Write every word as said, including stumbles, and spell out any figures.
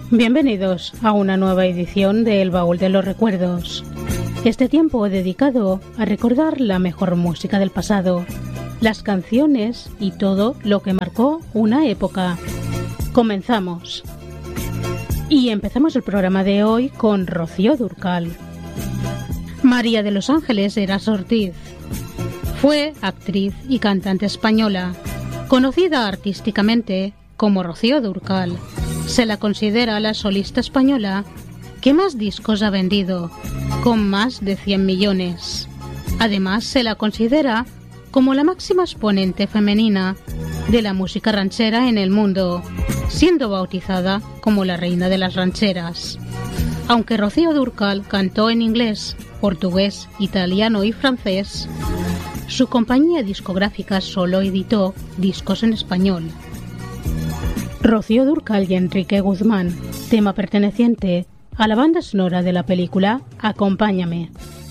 Bienvenidos a una nueva edición de El Baúl de los Recuerdos. Este tiempo dedicado a recordar la mejor música del pasado, las canciones y todo lo que marcó una época. Comenzamos. Y empezamos el programa de hoy con Rocío Dúrcal. María de los Ángeles Heras Ortiz fue actriz y cantante española, conocida artísticamente como Rocío Dúrcal. Se la considera la solista española que más discos ha vendido, con más de cien millones. Además, se la considera como la máxima exponente femenina de la música ranchera en el mundo, siendo bautizada como la reina de las rancheras. Aunque Rocío Dúrcal cantó en inglés, portugués, italiano y francés, su compañía discográfica solo editó discos en español. Rocío Dúrcal y Enrique Guzmán, tema perteneciente a la banda sonora de la película Acompáñame.